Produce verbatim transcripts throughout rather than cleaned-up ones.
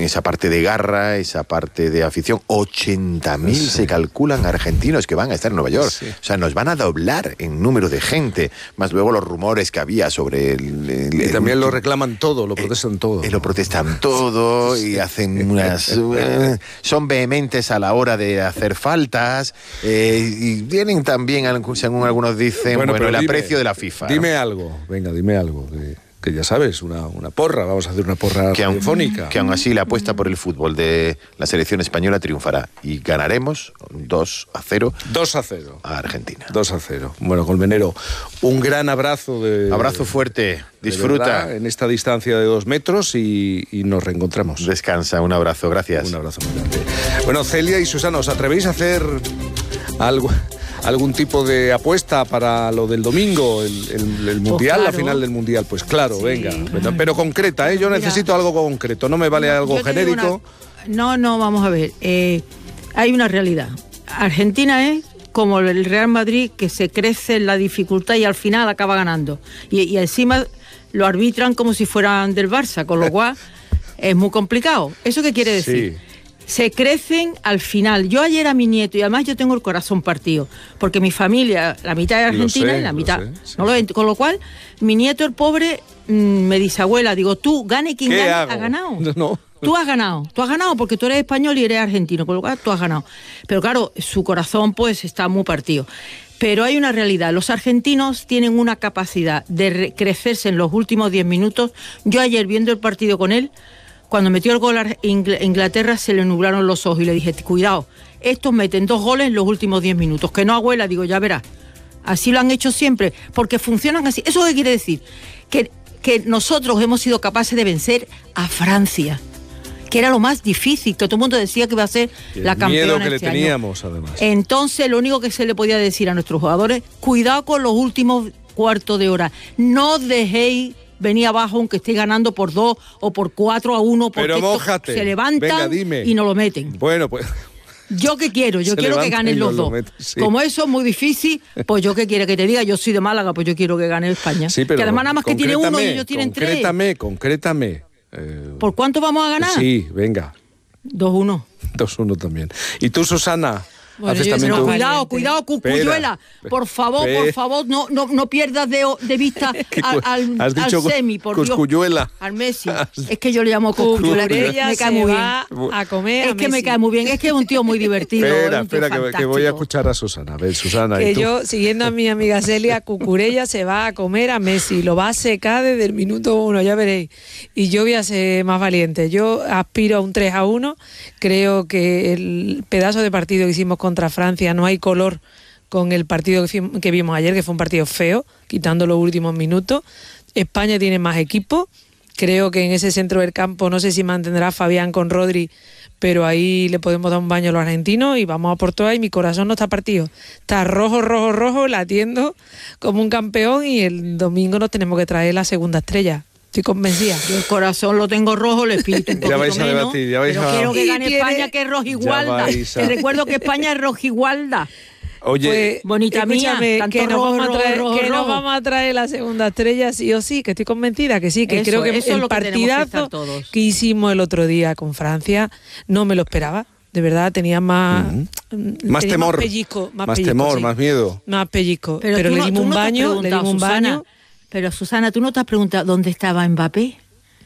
esa parte de garra, esa parte de afición. ochenta mil sí. se calculan argentinos que van a estar en Nueva York. Sí. O sea, nos van a doblar en número de gente. Más luego los rumores que había sobre el... el y el, también el, lo reclaman todo, lo protestan el, todo. Y lo protestan todo y hacen unas... uh, son vehementes a la hora de hacer faltas eh, y tienen también, según algunos dicen, bueno, bueno el dime, aprecio de la FIFA. Dime ¿no? algo, venga, dime algo. Que, que ya sabes, una, una porra, vamos a hacer una porra que aun, telefónica. Que aún así la apuesta por el fútbol de la selección española triunfará y ganaremos dos a cero. dos a cero. A Argentina. dos a cero. Bueno, Colmenero, un gran abrazo. De, abrazo fuerte, disfruta. Verdad, en esta distancia de dos metros y, y nos reencontramos. Descansa, un abrazo, gracias. Un abrazo muy grande. Bueno, Celia y Susana, ¿os atrevéis a hacer algo... algún tipo de apuesta para lo del domingo, el, el, el Mundial, pues claro. La final del Mundial? Pues claro, sí. venga. Pero concreta, ¿eh? Yo Mira, necesito algo concreto, no me vale no, algo genérico. Una... No, no, vamos a ver. Eh, hay una realidad. Argentina es como el Real Madrid, que se crece en la dificultad y al final acaba ganando. Y, y encima lo arbitran como si fueran del Barça, con lo cual es muy complicado. ¿Eso qué quiere decir? Sí. Se crecen al final. Yo ayer a mi nieto, y además yo tengo el corazón partido, porque mi familia, la mitad es argentina sé, y la mitad... Sé, sí. no lo, con lo cual, mi nieto, el pobre, mmm, me dice, abuela, digo, tú, gane quien gane, ha ganado. No. Tú has ganado, tú has ganado porque tú eres español y eres argentino, con lo cual tú has ganado. Pero claro, su corazón pues está muy partido. Pero hay una realidad, los argentinos tienen una capacidad de crecerse en los últimos diez minutos. Yo ayer viendo el partido con él, cuando metió el gol a Inglaterra se le nublaron los ojos y le dije, cuidado, estos meten dos goles en los últimos diez minutos, que no, abuela, digo, ya verás. Así lo han hecho siempre, porque funcionan así. ¿Eso qué quiere decir? Que, que nosotros hemos sido capaces de vencer a Francia, que era lo más difícil, que todo el mundo decía que iba a ser la campeona miedo que este le teníamos, año. Además. Entonces, lo único que se le podía decir a nuestros jugadores, cuidado con los últimos cuartos de hora, no dejéis venir abajo aunque esté ganando por dos o por cuatro a uno, porque pero mójate. Se levantan Venga, dime. Y no lo meten. Bueno, pues... ¿Yo qué quiero? Yo se quiero que ganen los dos. Meten, sí. Como eso es muy difícil, pues yo qué quiere que te diga, yo soy de Málaga, pues yo quiero que gane España. Sí, pero que además nada más que tiene uno y ellos tienen tres. Concrétame, concrétame. Eh... ¿Por cuánto vamos a ganar? Sí, venga. dos uno. dos uno también. ¿Y tú, Susana? Bueno, yo, pero tu... Cuidado, cuidado, Cucuyuela. Por favor, espera. por favor, no, no, no pierdas de, de vista al, al, ¿Has dicho al semi, por Cuscuyuela? Dios. Al Messi. Es que yo le llamo Cuscuyuela. Me cae muy bien. A comer es a que Messi. me cae muy bien. Es que es un tío muy divertido. Espera, espera, que, que voy a escuchar a Susana. A ver, Susana. Que ¿y tú? yo, siguiendo a mi amiga Celia, Cucurella se va a comer a Messi. Lo va a secar desde el minuto uno, ya veréis. Y yo voy a ser más valiente. Yo aspiro a un tres a uno. Creo que el pedazo de partido que hicimos contra Francia no hay color con el partido que vimos ayer, que fue un partido feo, quitando los últimos minutos. España tiene más equipo. Creo que en ese centro del campo, no sé si mantendrá Fabián con Rodri, pero ahí le podemos dar un baño a los argentinos y vamos a por todas. Y mi corazón no está partido. Está rojo, rojo, rojo, latiendo como un campeón, y el domingo nos tenemos que traer la segunda estrella. Estoy convencida. Yo el corazón lo tengo rojo, el espíritu un poquito ya vais a menos, debatir, ya vais pero a... quiero que gane tiene... España, que es rojigualda. A... Te recuerdo que España es rojigualda. Oye, pues, bonita mía, que, nos rojo, vamos, a traer, rojo, que rojo. nos vamos a traer la segunda estrella sí o sí, que estoy convencida que sí, que eso, creo que eso el que partidazo que, que hicimos el otro día con Francia no me lo esperaba. De verdad, tenía más... Uh-huh. Más tenía temor. Más pellizco. Más, más pellizco, temor, sí. más miedo. Más pellizco. Pero, pero le no, dimos un no baño, le dimos un Susana, baño. Pero Susana, ¿tú no te has preguntado dónde estaba Mbappé?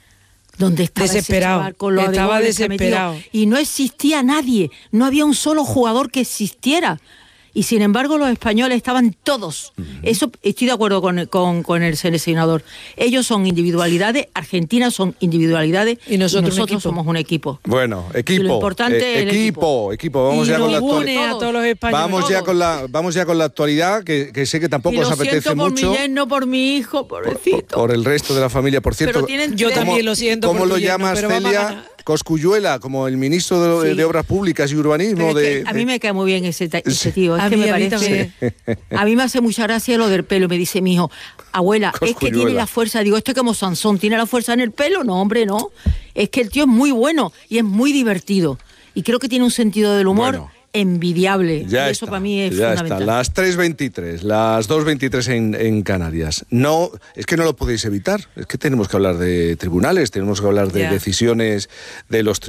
¿Dónde estaba desesperado? Ese con los estaba de desesperado. Y no existía nadie. No había un solo jugador que existiera. Y sin embargo los españoles estaban todos. Uh-huh. Eso estoy de acuerdo con, con, con el seleccionador. Ellos son individualidades, Argentina son individualidades y nosotros, y nosotros somos un equipo. Bueno, equipo. Y lo importante eh, es el equipo, equipo. Vamos y ya con la actualidad. A todos los españoles. Vamos ya con la, vamos ya con la actualidad, que, que sé que tampoco y os apetece siento por mucho. Mi yerno, por mi hijo, pobrecito. Por, por el resto de la familia, por cierto. Yo también lo siento. ¿Cómo por lo yerno, llamas, Celia? Coscuyuela, como el ministro de, sí. de Obras Públicas y Urbanismo. De, que a mí me cae muy bien ese, ese tío. Es a que mí, me a mí parece. A mí me hace mucha gracia lo del pelo. Me dice mi hijo, abuela, Coscuyuela. Es que tiene la fuerza. Digo, esto es como Sansón, ¿tiene la fuerza en el pelo? No, hombre, no. Es que el tío es muy bueno y es muy divertido. Y creo que tiene un sentido del humor bueno, envidiable. Ya y está, eso para mí es ya fundamental. Está. Las tres veintitrés, las dos veintitrés en, en Canarias. No, es que no lo podéis evitar. Es que tenemos que hablar de tribunales, tenemos que hablar de yeah. decisiones de los tribunales.